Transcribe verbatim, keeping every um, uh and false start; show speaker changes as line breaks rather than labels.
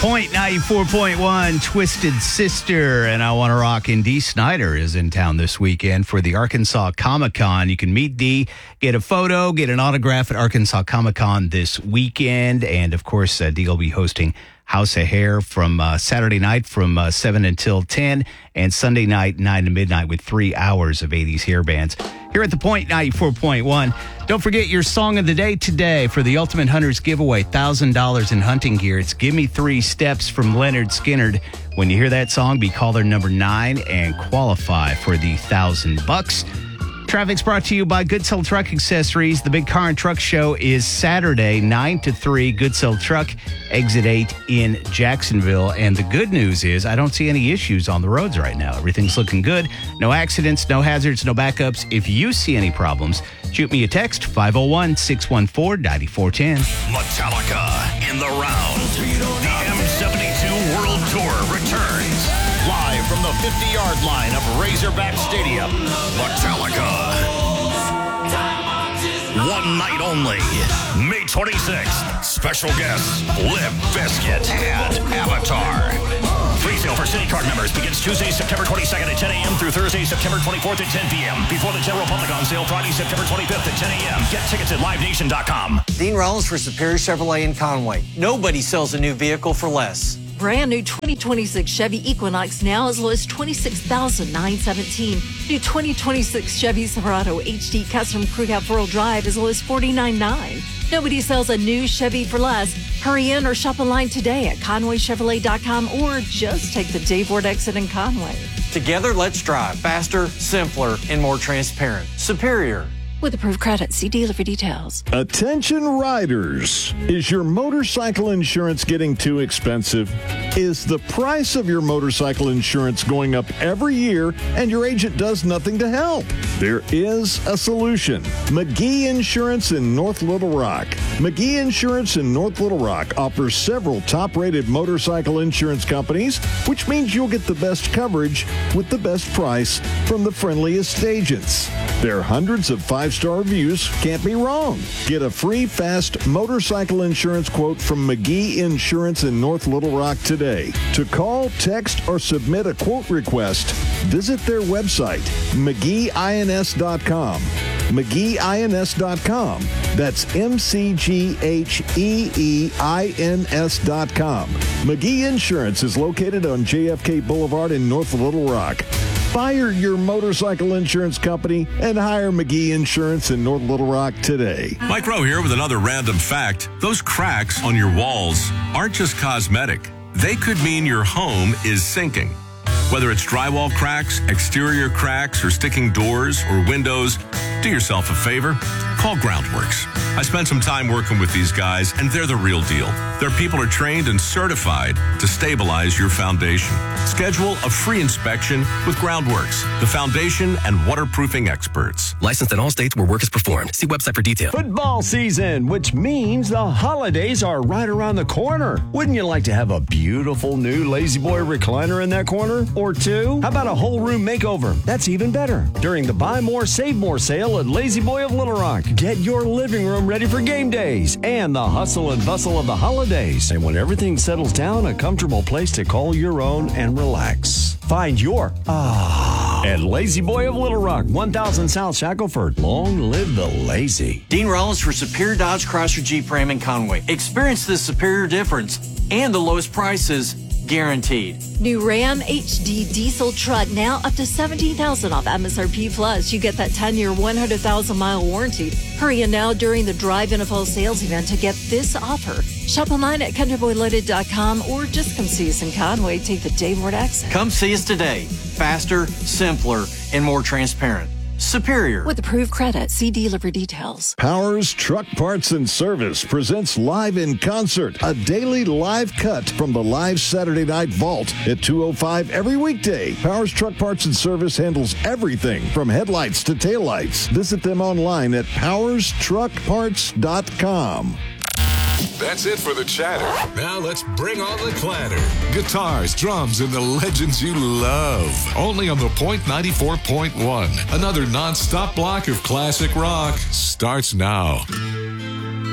Point ninety-four point one, Twisted Sister, and I Want to Rock. And Dee Snider is in town this weekend for the Arkansas Comic-Con. You can meet Dee, get a photo, get an autograph at Arkansas Comic-Con this weekend. And, of course, uh, Dee will be hosting House of Hair from uh, Saturday night from uh, seven until ten, and Sunday night, nine to midnight, with three hours of eighties hair bands here at the Point ninety-four point one. Don't forget your song of the day today for the Ultimate Hunters giveaway, one thousand dollars in hunting gear. It's Give Me Three Steps from Leonard Skinner. When you hear that song, be caller number nine and qualify for the one thousand bucks. Traffic's brought to you by Goodsell Truck Accessories. The Big Car and Truck Show is Saturday, nine to three, Goodsell Truck, exit eight in Jacksonville. And the good news is I don't see any issues on the roads right now. Everything's looking good. No accidents, no hazards, no backups. If you see any problems, shoot me a text, five oh one, six one four, nine four one oh.
Metallica in the round. The M seventy-two World Tour returns. Live from the fifty-yard line of Razorback Stadium. Metallica. One night only. May twenty-sixth. Special guests, Limp Bizkit and Avatar. Pre-sale for City Card members begins Tuesday, September twenty-second at ten a.m. through Thursday, September twenty-fourth at ten p.m. Before the general public on sale Friday, September twenty-fifth at ten a.m. Get tickets at live nation dot com.
Dean Rollins for Superior Chevrolet in Conway. Nobody sells a new vehicle for less.
Brand new twenty twenty-six Chevy Equinox now as low as twenty-six thousand nine hundred seventeen dollars. New twenty twenty-six Chevy Silverado H D Custom Crew Cab four-wheel drive as low as forty-nine thousand nine hundred nine dollars. Nobody sells a new Chevy for less. Hurry in or shop online today at conway chevrolet dot com or just take the Dave Ward exit in Conway.
Together, let's drive faster, simpler, and more transparent. Superior.
With approved credit, see dealer for details.
Attention riders. Is your motorcycle insurance getting too expensive? Is the price of your motorcycle insurance going up every year and your agent does nothing to help? There is a solution. McGee Insurance in North Little Rock. McGee Insurance in North Little Rock offers several top-rated motorcycle insurance companies, which means you'll get the best coverage with the best price from the friendliest agents. There are hundreds of five-star reviews. Can't be wrong. Get a free, fast motorcycle insurance quote from McGee Insurance in North Little Rock today. To call, text, or submit a quote request, visit their website, mcgee ins dot com. mcgee ins dot com. That's M C G H E E I N S dot com. McGee Insurance is located on J F K Boulevard in North Little Rock. Fire your motorcycle insurance company and hire McGee Insurance in North Little Rock today.
Mike Rowe here with another random fact. Those cracks on your walls aren't just cosmetic. They could mean your home is sinking. Whether it's drywall cracks, exterior cracks, or sticking doors or windows, do yourself a favor. Call Groundworks. I spent some time working with these guys, and they're the real deal. Their people are trained and certified to stabilize your foundation. Schedule a free inspection with Groundworks, the foundation and waterproofing experts.
Licensed in all states where work is performed. See website for details.
Football season, which means the holidays are right around the corner. Wouldn't you like to have a beautiful new Lazy Boy recliner in that corner? Or two? How about a whole room makeover? That's even better. During the Buy More, Save More sale at Lazy Boy of Little Rock. Get your living room ready for game days and the hustle and bustle of the holidays. And when everything settles down, a comfortable place to call your own and relax. Find your ah at Lazy Boy of Little Rock, one thousand South Shackelford. Long live the lazy.
Dean Rollins for Superior Dodge Chrysler Jeep Ram in Conway. Experience the superior difference and the lowest prices guaranteed.
New Ram H D diesel truck now up to seventeen thousand dollars off M S R P plus. You get that ten-year, one hundred thousand mile warranty. Hurry in now during the Drive N F L sales event to get this offer. Shop online at country boy loaded dot com or just come see us in Conway. Take the Dave Ward exit.
Come see us today. Faster, simpler, and more transparent. Superior.
With approved credit, see dealer for details.
Powers Truck Parts and Service presents Live in Concert, a daily live cut from the live Saturday Night Vault at two oh five every weekday. Powers Truck Parts and Service handles everything from headlights to taillights. Visit them online at powers truck parts dot com.
That's it for the chatter. Now let's bring on the clatter. Guitars, drums, and the legends you love. Only on the Point ninety-four point one. Another non-stop block of classic rock starts now.